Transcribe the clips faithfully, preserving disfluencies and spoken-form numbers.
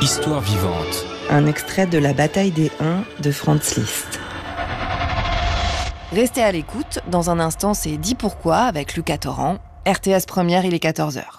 Histoire vivante. Un extrait de La bataille des Huns de Franz Liszt. Restez à l'écoute. Dans un instant, c'est Dis pourquoi avec Lucas Torrent. R T S Première, il est quatorze heures.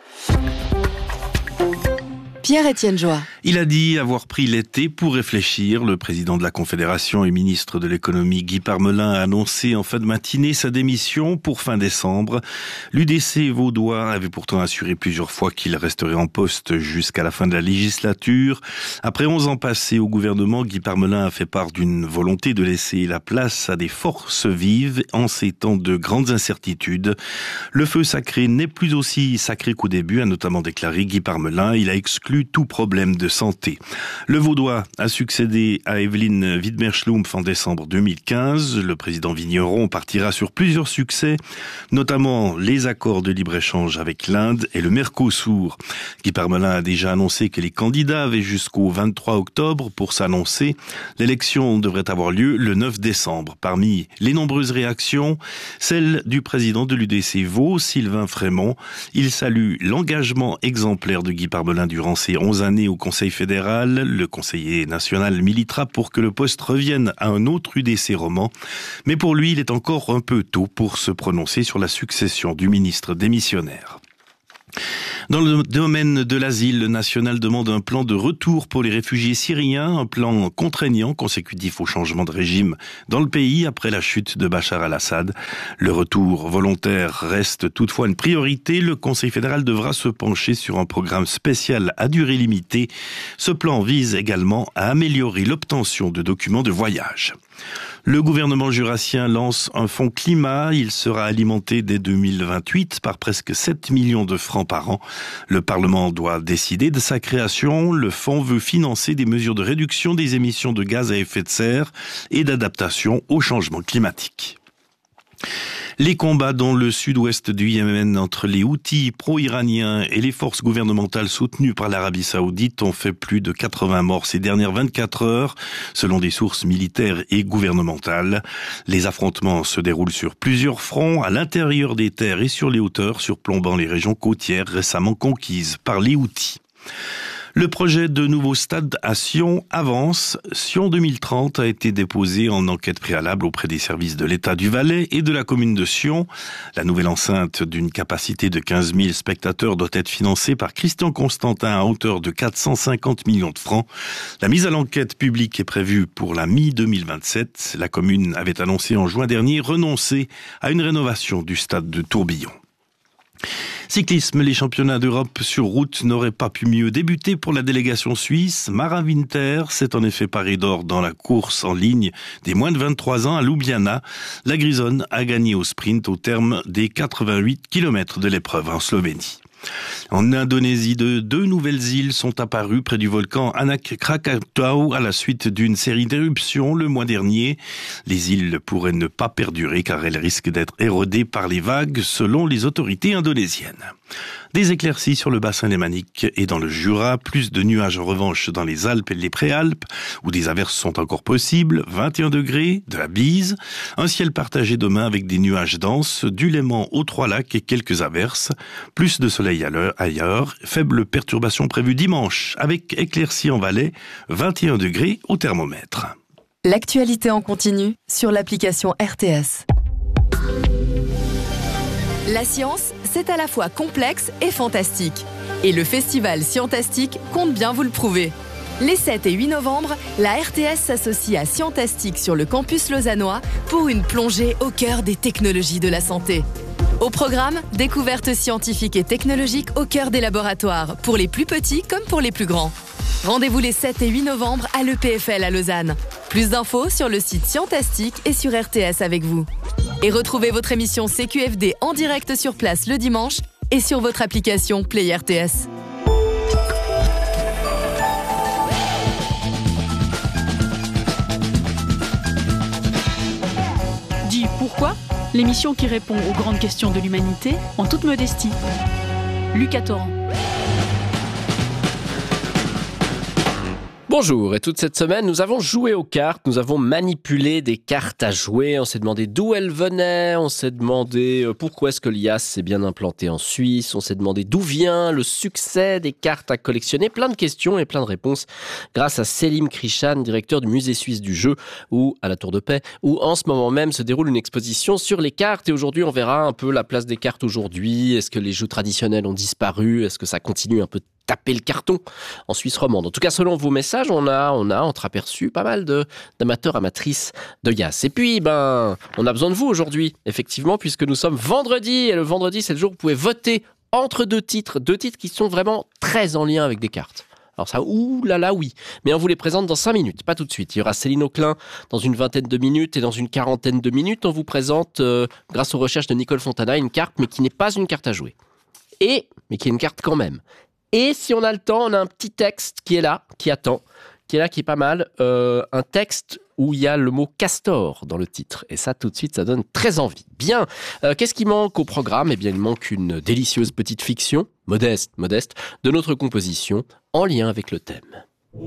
Pierre-Étienne Joie. Il a dit avoir pris l'été pour réfléchir. Le président de la Confédération et ministre de l'économie Guy Parmelin a annoncé en fin de matinée sa démission pour fin décembre. L'U D C vaudois avait pourtant assuré plusieurs fois qu'il resterait en poste jusqu'à la fin de la législature. Après onze ans passés au gouvernement, Guy Parmelin a fait part d'une volonté de laisser la place à des forces vives en ces temps de grandes incertitudes. Le feu sacré n'est plus aussi sacré qu'au début, a notamment déclaré Guy Parmelin. Il a exclu tout problème de santé. Le Vaudois a succédé à Evelyne Widmer-Schlumpf en décembre deux mille quinze. Le président Vigneron partira sur plusieurs succès, notamment les accords de libre-échange avec l'Inde et le Mercosur. Guy Parmelin a déjà annoncé que les candidats avaient jusqu'au vingt-trois octobre pour s'annoncer. L'élection devrait avoir lieu le neuf décembre. Parmi les nombreuses réactions, celle du président de l'U D C Vaud, Sylvain Frémont. Il salue l'engagement exemplaire de Guy Parmelin durant ses onze années au Conseil fédéral. Le conseiller national militera pour que le poste revienne à un autre U D C roman. Mais pour lui, il est encore un peu tôt pour se prononcer sur la succession du ministre démissionnaire. Dans le domaine de l'asile, le national demande un plan de retour pour les réfugiés syriens, un plan contraignant consécutif au changement de régime dans le pays après la chute de Bachar al-Assad. Le retour volontaire reste toutefois une priorité. Le Conseil fédéral devra se pencher sur un programme spécial à durée limitée. Ce plan vise également à améliorer l'obtention de documents de voyage. Le gouvernement jurassien lance un fonds climat. Il sera alimenté dès deux mille vingt-huit par presque sept millions de francs par an. Le Parlement doit décider de sa création. Le fonds veut financer des mesures de réduction des émissions de gaz à effet de serre et d'adaptation au changement climatique. Les combats dans le sud-ouest du Yémen entre les Houthis pro-iraniens et les forces gouvernementales soutenues par l'Arabie Saoudite ont fait plus de quatre-vingts morts ces dernières vingt-quatre heures, selon des sources militaires et gouvernementales. Les affrontements se déroulent sur plusieurs fronts, à l'intérieur des terres et sur les hauteurs, surplombant les régions côtières récemment conquises par les Houthis. Le projet de nouveau stade à Sion avance. Sion deux mille trente a été déposé en enquête préalable auprès des services de l'État du Valais et de la commune de Sion. La nouvelle enceinte d'une capacité de quinze mille spectateurs doit être financée par Christian Constantin à hauteur de quatre cent cinquante millions de francs. La mise à l'enquête publique est prévue pour la mi deux mille vingt-sept. La commune avait annoncé en juin dernier renoncer à une rénovation du stade de Tourbillon. Cyclisme, les championnats d'Europe sur route n'auraient pas pu mieux débuter pour la délégation suisse. Mara Winter s'est en effet parée d'or dans la course en ligne des moins de vingt-trois ans à Ljubljana. La Grisonne a gagné au sprint au terme des quatre-vingt-huit kilomètres de l'épreuve en Slovénie. En Indonésie, de deux nouvelles îles sont apparues près du volcan Anak Krakatau à la suite d'une série d'éruptions le mois dernier. Les îles pourraient ne pas perdurer car elles risquent d'être érodées par les vagues selon les autorités indonésiennes. Des éclaircies sur le bassin lémanique et dans le Jura, plus de nuages en revanche dans les Alpes et les Préalpes, où des averses sont encore possibles, vingt et un degrés, de la bise, un ciel partagé demain avec des nuages denses, du Léman aux Trois-Lacs et quelques averses, plus de soleil ailleurs, faible perturbation prévue dimanche, avec éclaircies en Valais, vingt et un degrés au thermomètre. L'actualité en continu sur l'application R T S. La science, c'est à la fois complexe et fantastique. Et le festival Scientastique compte bien vous le prouver. Les sept et huit novembre, la R T S s'associe à Scientastique sur le campus lausannois pour une plongée au cœur des technologies de la santé. Au programme, découvertes scientifiques et technologiques au cœur des laboratoires, pour les plus petits comme pour les plus grands. Rendez-vous les sept et huit novembre à l'E P F L à Lausanne. Plus d'infos sur le site Scientastique et sur R T S avec vous. Et retrouvez votre émission C Q F D en direct sur place le dimanche et sur votre application Play R T S. Dis pourquoi ? L'émission qui répond aux grandes questions de l'humanité en toute modestie. Lucas Torrent. Bonjour, et toute cette semaine, nous avons joué aux cartes, nous avons manipulé des cartes à jouer, on s'est demandé d'où elles venaient, on s'est demandé pourquoi est-ce que l'I A S s'est bien implanté en Suisse, on s'est demandé d'où vient le succès des cartes à collectionner, plein de questions et plein de réponses grâce à Selim Krishan, directeur du musée suisse du jeu, ou à la Tour de Paix, où en ce moment même se déroule une exposition sur les cartes, et aujourd'hui on verra un peu la place des cartes aujourd'hui, est-ce que les jeux traditionnels ont disparu, est-ce que ça continue un peu de taper le carton en Suisse romande. En tout cas, selon vos messages, on a, on a entreaperçu pas mal de, d'amateurs, amatrices de I A S. Et puis, ben, on a besoin de vous aujourd'hui, effectivement, puisque nous sommes vendredi. Et le vendredi, c'est le jour où vous pouvez voter entre deux titres. Deux titres qui sont vraiment très en lien avec des cartes. Alors ça, ouh là là, oui. Mais on vous les présente dans cinq minutes, pas tout de suite. Il y aura Céline Auclin dans une vingtaine de minutes et dans une quarantaine de minutes, on vous présente, euh, grâce aux recherches de Nicole Fontana, une carte, mais qui n'est pas une carte à jouer. Et, mais qui est une carte quand même. Et si on a le temps, on a un petit texte qui est là, qui attend, qui est là, qui est pas mal. Euh, un texte où il y a le mot castor dans le titre. Et ça, tout de suite, ça donne très envie. Bien, euh, qu'est-ce qui manque au programme ? Eh bien, il manque une délicieuse petite fiction, modeste, modeste, de notre composition, en lien avec le thème.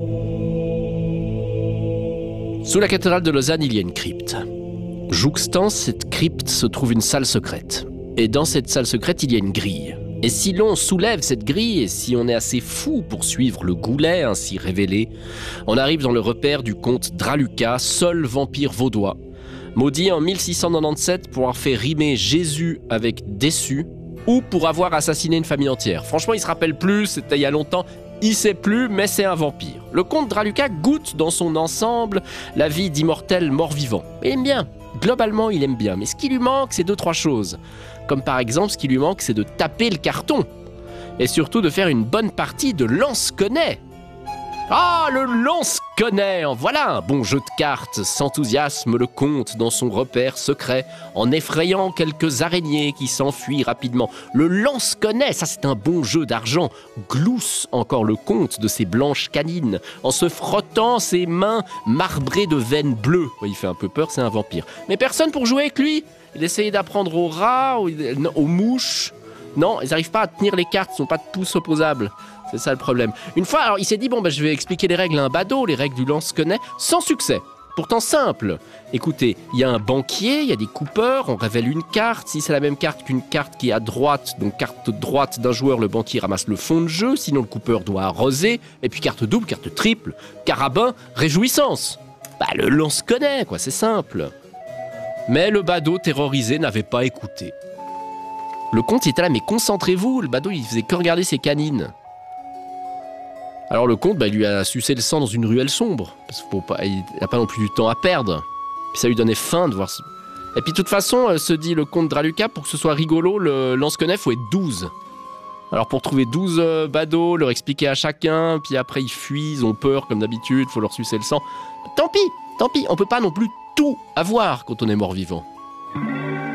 Sous la cathédrale de Lausanne, il y a une crypte. Jouxtant cette crypte se trouve une salle secrète. Et dans cette salle secrète, il y a une grille. Et si l'on soulève cette grille, et si on est assez fou pour suivre le goulet ainsi révélé, on arrive dans le repère du comte Draluca, seul vampire vaudois, maudit en mille six cent quatre-vingt-dix-sept pour avoir fait rimer Jésus avec déçu, ou pour avoir assassiné une famille entière. Franchement, il se rappelle plus, c'était il y a longtemps, il sait plus, mais c'est un vampire. Le comte Draluca goûte dans son ensemble la vie d'immortel mort-vivant. Il aime bien, globalement il aime bien, mais ce qui lui manque, c'est deux, trois choses. Comme par exemple, ce qui lui manque, c'est de taper le carton. Et surtout de faire une bonne partie de lance-connaît. Ah, le lance-connaît! En voilà un bon jeu de cartes. S'enthousiasme le comte dans son repère secret, en effrayant quelques araignées qui s'enfuient rapidement. Le lance-connaît, ça c'est un bon jeu d'argent. Glousse encore le comte de ses blanches canines, en se frottant ses mains marbrées de veines bleues. Il fait un peu peur, c'est un vampire. Mais personne pour jouer avec lui. Il essayait d'apprendre aux rats, aux, aux mouches. Non, ils n'arrivent pas à tenir les cartes, ils n'ont pas de pouces opposables. C'est ça le problème. Une fois, alors il s'est dit, bon, bah, je vais expliquer les règles à un badaud, les règles du lance-connaît, sans succès. Pourtant simple. Écoutez, il y a un banquier, il y a des coupeurs, on révèle une carte. Si c'est la même carte qu'une carte qui est à droite, donc carte droite d'un joueur, le banquier ramasse le fond de jeu, sinon le coupeur doit arroser. Et puis carte double, carte triple, carabin, réjouissance. Bah, le lance-connaît, quoi, c'est simple. Mais le badaud terrorisé n'avait pas écouté. Le comte il était là, mais concentrez-vous, le badaud il faisait que regarder ses canines. Alors le comte, bah, il lui a sucé le sang dans une ruelle sombre, parce qu'il n'a pas non plus du temps à perdre. Puis ça lui donnait faim de voir... Ce... Et puis de toute façon, euh, se dit le comte Draluca, pour que ce soit rigolo, le lance-connaît, il faut être douze. Alors pour trouver douze euh, badauds, leur expliquer à chacun, puis après ils fuient, ils ont peur comme d'habitude, il faut leur sucer le sang. Tant pis, tant pis, on peut pas non plus tout avoir quand on est mort-vivant.